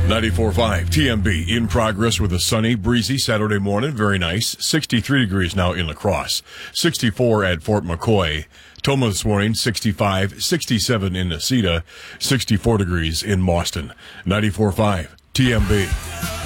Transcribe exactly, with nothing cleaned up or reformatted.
ninety-four point five T M B in progress with a sunny, breezy Saturday morning. Very nice. sixty-three degrees now in La Crosse. sixty-four at Fort McCoy. Toma this morning, sixty-five. sixty-seven in Necedah. sixty-four degrees in Mauston. ninety-four point five T M B.